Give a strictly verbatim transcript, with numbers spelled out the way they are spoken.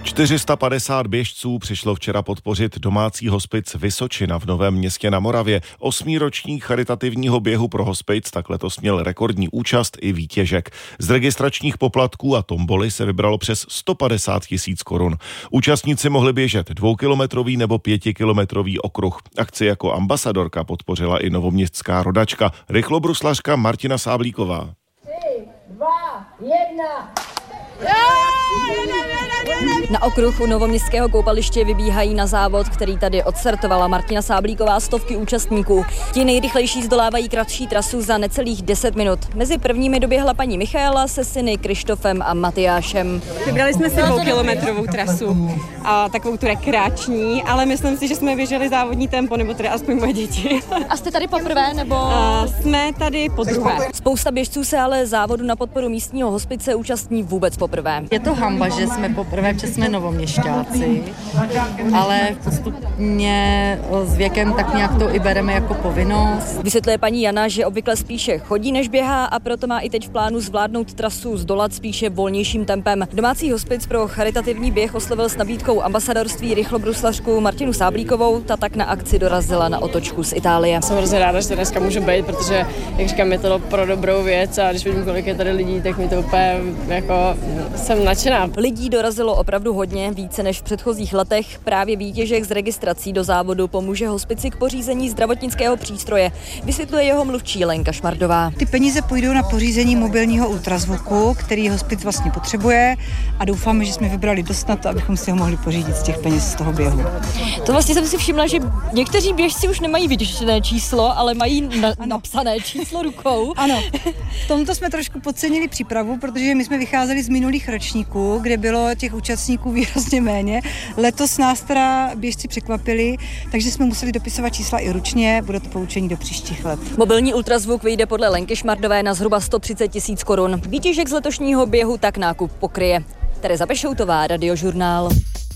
čtyři sta padesát běžců přišlo včera podpořit domácí hospic Vysočina v Novém Městě na Moravě. Osmý ročník charitativního běhu pro hospic tak letos měl rekordní účast i výtěžek. Z registračních poplatků a tomboly se vybralo přes sto padesát tisíc korun. Účastníci mohli běžet dvoukilometrový nebo pětikilometrový okruh. Akci jako ambasadorka podpořila i novoměstská rodačka, rychlobruslařka Martina Sáblíková. Tři, dva, jedna... Na okruh u novoměstského koupaliště vybíhají na závod, který tady odstartovala Martina Sáblíková, stovky účastníků. Ti nejrychlejší zdolávají kratší trasu za necelých deset minut. Mezi prvními doběhla paní Michaela se syny Krištofem a Matyášem. Vybrali jsme si dvoukilometrovou trasu a takovou tu rekreační, ale myslím si, že jsme běželi závodní tempo, nebo tedy aspoň moje děti. A jste tady poprvé, nebo? A jsme tady podruhé. Spousta běžců se ale závodu na podporu místního hospice účastní vůbec poprvé. Je to hanba, že jsme poprvé, protože jsme novoměšťáci, ale postupně s věkem tak nějak to i bereme jako povinnost. Vysvětluje paní Jana, že obvykle spíše chodí než běhá a proto má i teď v plánu zvládnout trasu zdolat spíše volnějším tempem. Domácí hospic pro charitativní běh oslovil s nabídkou ambasadorství rychlobruslařku Martinu Sáblíkovou, ta tak na akci dorazila na otočku z Itálie. Jsem hrozně ráda, že to dneska můžu být, protože, jak říkám, je to pro dobrou věc a když vidím, kolik je tady lidí, tak mi to úplně jako jsem nadšená. Lidí dorazilo opravdu hodně, více než v předchozích letech. Právě výtěžek z registrací do závodu pomůže hospici k pořízení zdravotnického přístroje, vysvětluje jeho mluvčí Lenka Šmardová. Ty peníze půjdou na pořízení mobilního ultrazvuku, který hospic vlastně potřebuje, a doufáme, že jsme vybrali dost na to, abychom si ho mohli pořídit z těch peněz z toho běhu. To vlastně jsem si všimla, že někteří běžci už nemají vytištěné číslo, ale mají na, napsané číslo rukou. Ano, v tomto jsme trošku podcenili přípravu, protože my jsme vycházeli z minulých ročníků, kde bylo těch účastníků výrazně méně. Letos nás teda běžci překvapili, takže jsme museli dopisovat čísla i ručně, bude to poučení do příštích let. Mobilní ultrazvuk vyjde podle Lenky Šmardové na zhruba sto třicet tisíc korun. Výtěžek z letošního běhu tak nákup pokryje. Tereza Pešoutová, Radiožurnál.